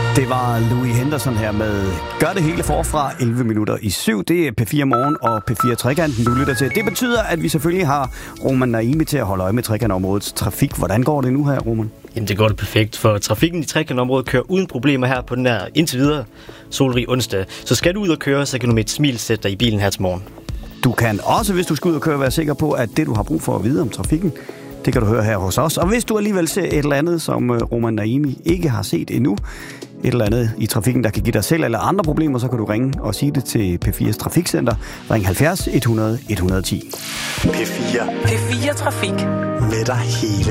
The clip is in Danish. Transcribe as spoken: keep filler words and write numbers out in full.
Det var Louis Henderson her med Gør det hele forfra, elleve minutter i syv. Det er P fire Morgen og P fire Trekanten, du lytter til. Det betyder, at vi selvfølgelig har Roman Naimi til at holde øje med trekantområdets trafik. Hvordan går det nu her, Roman? Jamen, det går det perfekt, for trafikken i trekantområdet kører uden problemer her på den her indtil videre solrig onsdag. Så skal du ud og køre, så kan du med et smil sætte dig i bilen her til morgen. Du kan også, hvis du skal ud og køre, være sikker på, at det, du har brug for at vide om trafikken, det kan du høre her hos os. Og hvis du alligevel ser et eller andet, som Roman Naimi ikke har set endnu, et eller andet i trafikken, der kan give dig selv eller andre problemer, så kan du ringe og sige det til P fires Trafikcenter. Ring halvfjerds hundrede et hundrede ti. P fire. P fire Trafik. Med dig hele